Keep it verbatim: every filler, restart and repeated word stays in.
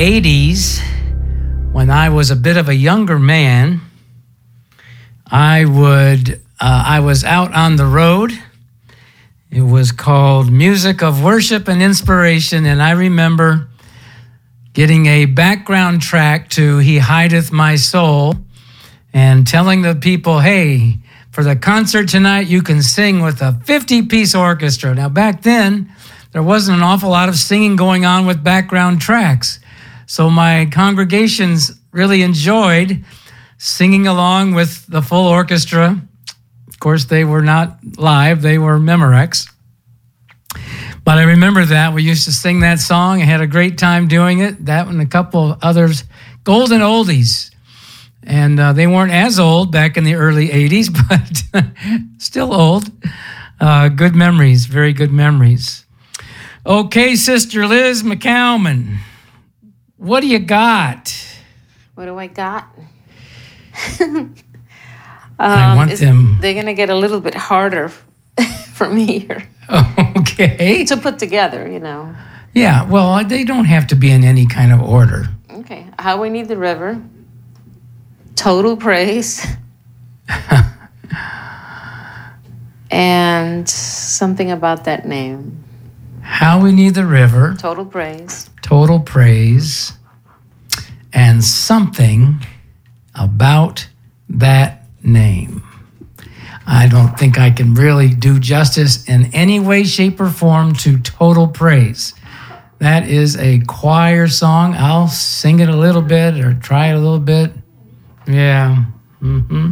eighties, when I was a bit of a younger man, I would uh, I was out on the road. It was called Music of Worship and Inspiration, and I remember getting a background track to He Hideth My Soul and telling the people, hey, for the concert tonight, you can sing with a fifty-piece orchestra. Now, back then, there wasn't an awful lot of singing going on with background tracks. So my congregations really enjoyed singing along with the full orchestra. Of course, they were not live. They were Memorex. But I remember that. We used to sing that song. I had a great time doing it. That and a couple of others, golden oldies. And uh, they weren't as old back in the early eighties, but still old. Uh, good memories, very good memories. Okay, Sister Liz McCalman, what do you got? What do I got? um, I want them. They're going to get a little bit harder from here. Okay. To put together, you know. Yeah, well, they don't have to be in any kind of order. Okay. How We Need the River. Total Praise. And something about that name. How We Need the River. Total Praise. Total Praise. And something about that name. I don't think I can really do justice in any way, shape, or form to Total Praise. That is a choir song. I'll sing it a little bit or try it a little bit. Yeah. Mm-hmm.